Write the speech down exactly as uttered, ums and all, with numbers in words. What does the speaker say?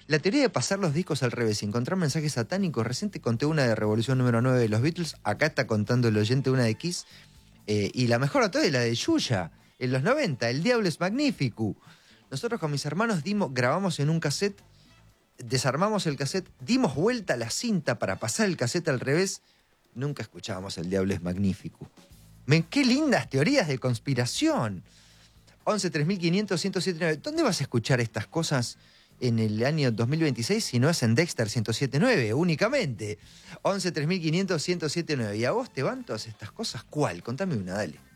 La teoría de pasar los discos al revés y encontrar mensajes satánicos. Recién te conté una de Revolución número nueve de los Beatles. Acá está contando el oyente una de Kiss. Eh, y la mejor de todas es la de Yuya, en los noventa, El Diablo es Magnífico. Nosotros con mis hermanos dimos, grabamos en un cassette, desarmamos el cassette, dimos vuelta a la cinta para pasar el cassette al revés. Nunca escuchábamos El Diablo es Magnífico. Men, qué lindas teorías de conspiración. once tres mil quinientos ciento siete nueve. ¿Dónde vas a escuchar estas cosas en el año dos mil veintiséis si no es en Dexter ciento siete nueve únicamente? once tres mil quinientos ciento siete nueve. ¿Y a vos te van todas estas cosas? ¿Cuál? Contame una, dale.